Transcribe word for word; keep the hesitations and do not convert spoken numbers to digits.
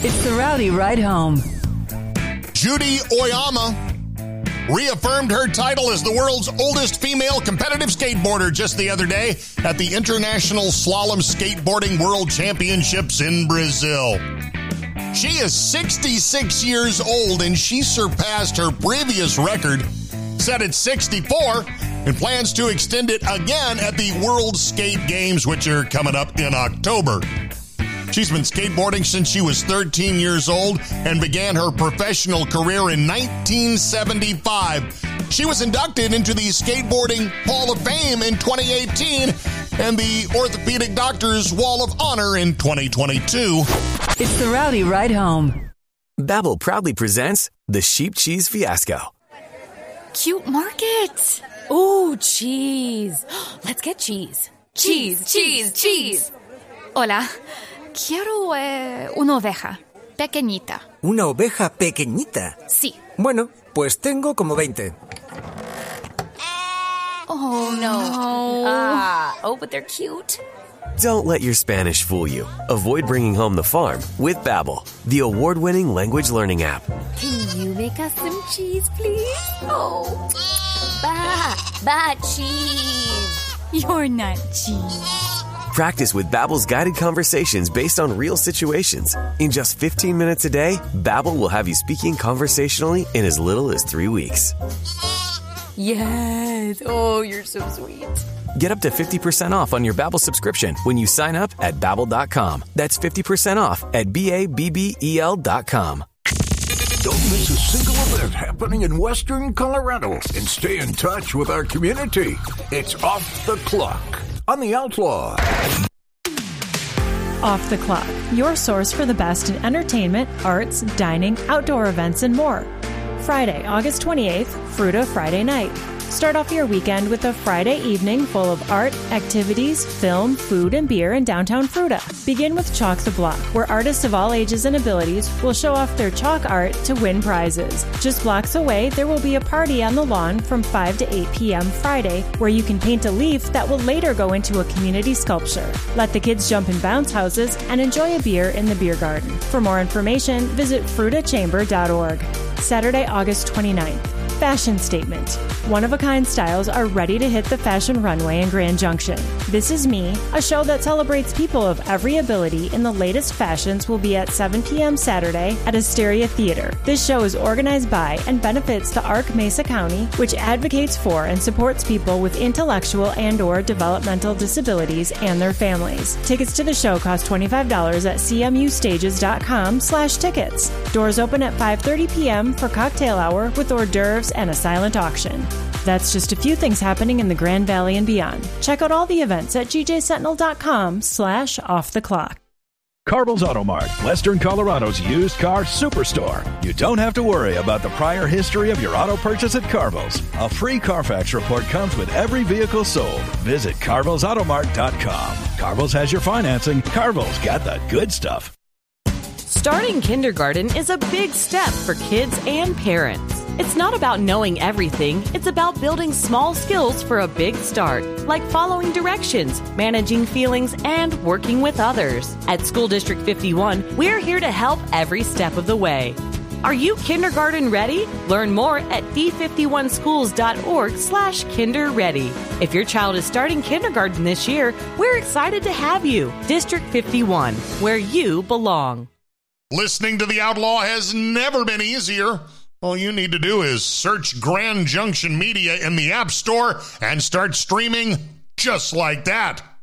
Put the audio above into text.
It's the Rowdy Ride Home. Judy Oyama reaffirmed her title as the world's oldest female competitive skateboarder just the other day at the International Slalom Skateboarding World Championships in Brazil. She is sixty-six years old, and she surpassed her previous record, set at sixty-four, and plans to extend it again at the World Skate Games, which are coming up in October. She's been skateboarding since she was thirteen years old and began her professional career in nineteen seventy-five. She was inducted into the Skateboarding Hall of Fame in twenty eighteen and the Orthopedic Doctors Wall of Honor in twenty twenty-two. It's the Rowdy Ride Home. Babbel proudly presents the Sheep Cheese Fiasco. Cute market. Ooh, cheese. Let's get cheese. Cheese, cheese, cheese. Hola. Quiero eh, una oveja pequeñita. ¿Una oveja pequeñita? Sí. Bueno, pues tengo como veinte. Oh, no. Ah, oh, but they're cute. Don't let your Spanish fool you. Avoid bringing home the farm with Babbel, the award-winning language learning app. Can you make us some cheese, please? Oh, ba, ba cheese. You're not cheese. Practice with Babbel's guided conversations based on real situations. In just fifteen minutes a day, Babbel will have you speaking conversationally in as little as three weeks. Yes. Oh, you're so sweet. Get up to fifty percent off on your Babbel subscription when you sign up at Babbel dot com. That's fifty percent off at B A B B E L dot com. Don't miss a single event happening in Western Colorado and stay in touch with our community. It's Off the Clock on The Outlaw. Off the Clock, your source for the best in entertainment, arts, dining, outdoor events, and more. Friday, August twenty-eighth, Fruta Friday Night. Start off your weekend with a Friday evening full of art, activities, film, food, and beer in downtown Fruta. Begin with Chalk the Block, where artists of all ages and abilities will show off their chalk art to win prizes. Just blocks away, there will be a party on the lawn from five to eight p.m. Friday, where you can paint a leaf that will later go into a community sculpture. Let the kids jump in bounce houses and enjoy a beer in the beer garden. For more information, visit fruta chamber dot org. Saturday, August twenty-ninth. Fashion Statement. One-of-a-kind styles are ready to hit the fashion runway in Grand Junction. This Is Me, a show that celebrates people of every ability in the latest fashions, will be at seven p.m. Saturday at Asteria Theater. This show is organized by and benefits the Arc Mesa County, which advocates for and supports people with intellectual and or developmental disabilities and their families. Tickets to the show cost twenty-five dollars at c m u stages dot com slash tickets. Doors open at five thirty p.m. for cocktail hour with hors d'oeuvres and a silent auction. That's just a few things happening in the Grand Valley and beyond. Check out all the events at g j sentinel dot com slash off the clock. Carbell's Auto Mart, Western Colorado's used car superstore. You don't have to worry about the prior history of your auto purchase at Carbell's. A free Carfax report comes with every vehicle sold. Visit carvells auto mart dot com. Carbell's has your financing. Carbell's got the good stuff. Starting kindergarten is a big step for kids and parents. It's not about knowing everything. It's about building small skills for a big start, like following directions, managing feelings, and working with others. At School District fifty-one, we're here to help every step of the way. Are you kindergarten ready? Learn more at d fifty-one schools dot org slash kinder ready. If your child is starting kindergarten this year, we're excited to have you. District fifty-one, where you belong. Listening to The Outlaw has never been easier. All you need to do is search Grand Junction Media in the App Store and start streaming just like that.